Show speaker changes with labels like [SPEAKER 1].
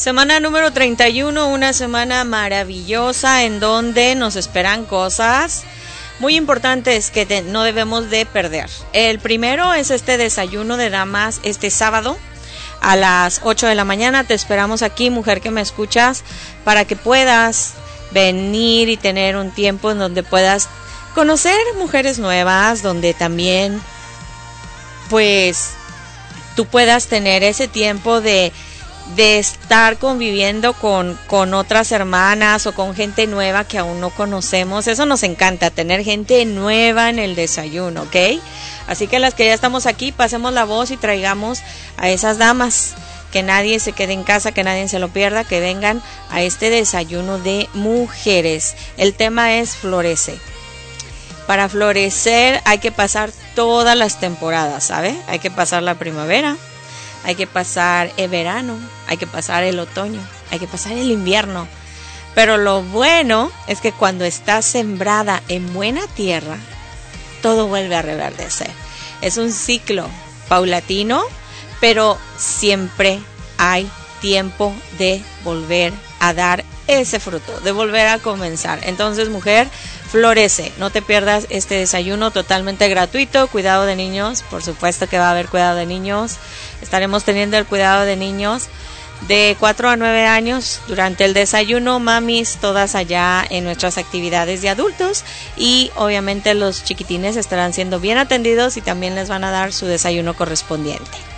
[SPEAKER 1] Semana número 31, una semana maravillosa en donde nos esperan cosas muy importantes que no debemos de perder. El primero es este desayuno de damas este sábado a las 8 de la mañana. Te esperamos aquí, mujer que me escuchas, para que puedas venir y tener un tiempo en donde puedas conocer mujeres nuevas, donde también pues tú puedas tener ese tiempo de estar conviviendo con otras hermanas o con gente nueva que aún no conocemos. Eso nos encanta, tener gente nueva en el desayuno, ¿ok? Así que las que ya estamos aquí, pasemos la voz y traigamos a esas damas, que nadie se quede en casa, que nadie se lo pierda, que vengan a este desayuno de mujeres. El tema es florece. Para florecer hay que pasar todas las temporadas, ¿sabe? Hay que pasar la primavera, hay que pasar el verano, hay que pasar el otoño, hay que pasar el invierno. Pero lo bueno es que cuando está sembrada en buena tierra, todo vuelve a reverdecer. Es un ciclo paulatino, pero siempre hay tiempo de volver a dar ese fruto, de volver a comenzar. Entonces, mujer, florece, no te pierdas este desayuno totalmente gratuito. Cuidado de niños, por supuesto que va a haber cuidado de niños. Estaremos teniendo el cuidado de niños de 4 a 9 años durante el desayuno, mamis, todas allá en nuestras actividades de adultos, y obviamente los chiquitines estarán siendo bien atendidos y también les van a dar su desayuno correspondiente.